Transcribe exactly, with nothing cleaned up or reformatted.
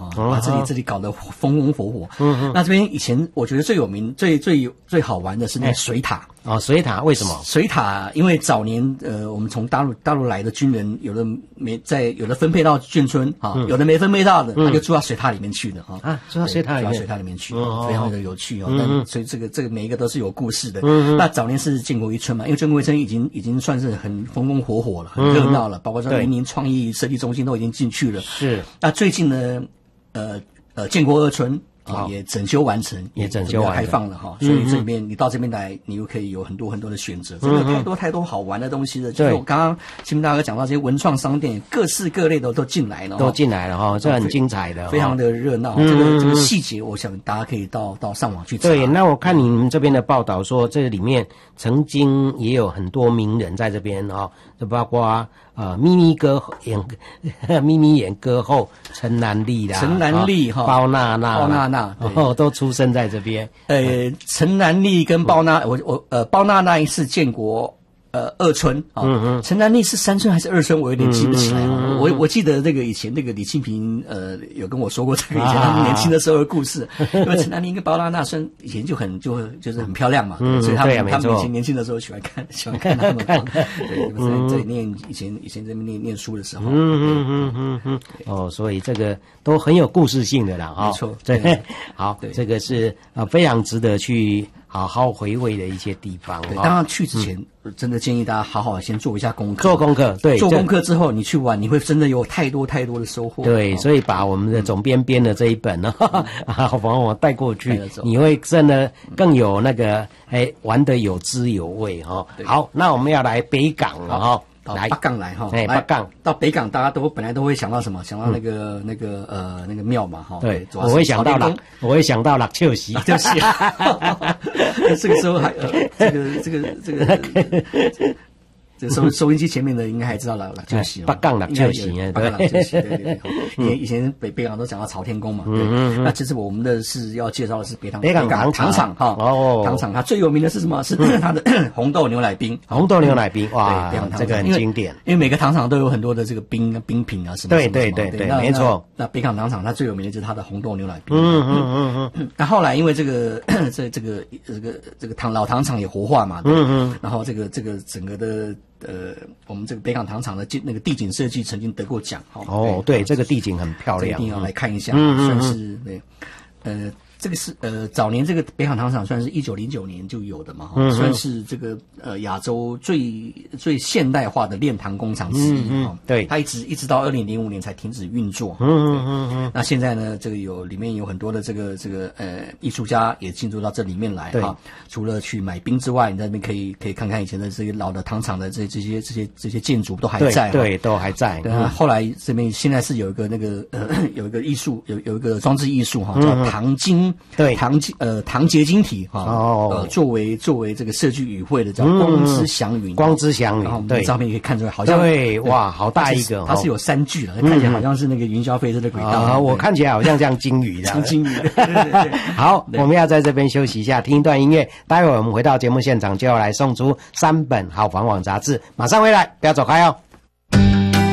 哈，把这里这里搞得风风火火。嗯嗯。那这边以前我觉得最有名、最最最好玩的是那个水塔。 哦，水塔为什么？ 水塔因为早年呃，我们从大陆大陆来的军人，有的没在，有的分配到眷村啊，有的没分配到的，他就住到水塔里面去的啊。啊， 住到水塔里面， 住到水塔里面去，非常的有趣哦。但所以这个这个每一个都是有故事的。嗯。那早年是建国一村嘛，因为建国一村已经已经算是很风风火火了，很热闹了，包括说云林创意设计中心都已经进去了。 是。 那最近呢，呃呃，建国二村。啊，也整修完成， 也整修完开放了哈，所以这里面你到这边来，你又可以有很多很多的选择，真的太多太多好玩的东西了。就是我刚刚清明大哥讲到这些文创商店，各式各类的都进来了， 都进来了哈，这很精彩的， 非常的热闹。这个这个细节，我想大家可以到到上网去查。 对，那我看你们这边的报道说，这里面曾经也有很多名人在这边啊，就包括。呃，咪咪歌演咪咪演歌后陈南丽啦， 陈南丽哈， 包娜娜， 包娜娜， 哦，都出生在这边。 呃，陈南丽跟包娜，我我呃，包娜娜是建国。呃，二村啊，嗯嗯，陈南丽是三村还是二村？我有点记不起来啊。嗯嗯、我我记得这个以前那个李庆平呃有跟我说过这个以前他们年轻的时候的故事，啊、因为陈南丽跟包娜娜孙以前就很就就是很漂亮嘛，嗯、所以他们、啊、他们以前年轻的时候喜欢看喜欢看他们啊，对，在在念以前以前在念念书的时候， 嗯嗯嗯嗯嗯，哦，所以这个都很有故事性的啦，啊、哦， 没错， 对，对好，这个是啊非常值得去。好好回味的一些地方。 对，当然去之前，嗯、真的建议大家好好先做一下功课。 做功课，对， 做功课之后，你去玩，你会真的有太多太多的收获。 对，哦、所以把我们的总编编的这一本呢，嗯、啊，帮我带过去，你会真的更有那个哎玩得有滋有味哈。好，那我们要来北港了哈。 到北港来哈， 哎，北港到北港，大家都本来都会想到什么？想到那个、嗯、那个呃那个庙嘛哈。 对，我会想到了，我会想到了秋夕， 秋夕。这个时候还呃，这个这个这个。这收收音机前面的应该还知道了了秋夕， 北港了秋夕， 北港了秋夕，对对对。以前以前北北港都讲到朝天宫嘛，对。那其实我们的是要介绍的是北港北港糖糖厂哈， 哦， 糖厂它最有名的是什么？是它的红豆牛奶冰， 红豆牛奶冰，哇，这个很经典。 因为每个糖厂都有很多的这个冰冰品啊什么。 对对对对，没错。 那北港糖厂它最有名的就是它的红豆牛奶冰。嗯嗯嗯嗯。那后来因为这个这这个这个这个糖老糖厂也活化嘛，嗯嗯。然后这个这个整个的。呃，我们这个北港糖厂的那个地景设计曾经得过奖哦，对，这个地景很漂亮， 一定要来看一下，嗯、算是对，呃。这个是呃早年这个北港糖厂算是一九零九年就有的嘛，嗯、算是这个呃亚洲最最现代化的炼糖工厂之一哈、嗯。对，它一直一直到二零零五年才停止运作。嗯嗯嗯嗯。那现在呢，这个有里面有很多的这个这个呃艺术家也进入到这里面来哈。除了去买冰之外，你在那边可以可以看看以前的这些老的糖厂的这这些这些这些建筑都还在。 对，对都还在。 对啊，后来这边现在是有一个那个呃有一个艺术有有一个装置艺术哈，叫糖晶。 对糖呃糖结晶体哈哦呃作为作为这个设计语汇的叫光之祥云， 光之祥云， 然后我们照片可以看出来，好像对哇好大一个， 它是有三句的，看起来好像是那个云霄飞车的轨道啊，我看起来好像像金鱼的， 像金鱼。对对对， 好，我们要在这边休息一下，听一段音乐，待会儿我们回到节目现场就要来送出三本好房网杂志，马上回来，不要走开哦。